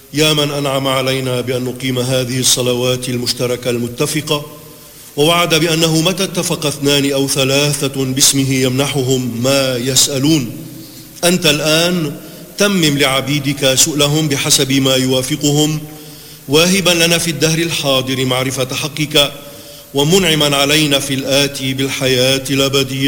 يا من أنعم علينا بأن نقيم هذه الصلوات المشتركة المتفقة، ووعد بأنه متى اتفق 2 أو 3 باسمه يمنحهم ما يسألون. أنت الآن تمم لعبيدك سؤلهم بحسب ما يوافقهم، واهبا لنا في الدهر الحاضر معرفة حقك، ومنعما علينا في الآتي بالحياة الأبدية.